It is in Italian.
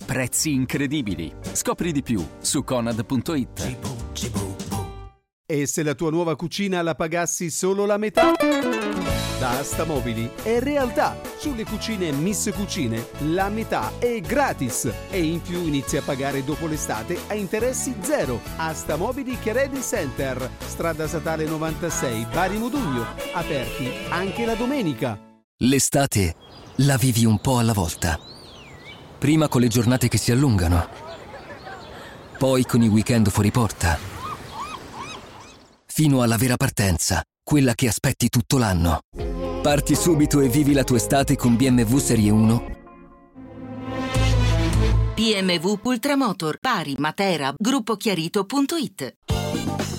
prezzi incredibili. Scopri di più su Conad.it. E se la tua nuova cucina la pagassi solo la metà? Da Asta Mobili è realtà. Sulle cucine Miss Cucine la metà è gratis e in più inizi a pagare dopo l'estate a interessi zero. Asta Mobili Chiaredi Center, strada statale 96, Bari Modugno, aperti anche la domenica. L'estate la vivi un po' alla volta. Prima con le giornate che si allungano, poi con i weekend fuori porta, fino alla vera partenza, quella che aspetti tutto l'anno. Parti subito e vivi la tua estate con BMW Serie 1. BMW Ultramotor, Bari, Matera, gruppochiarito.it.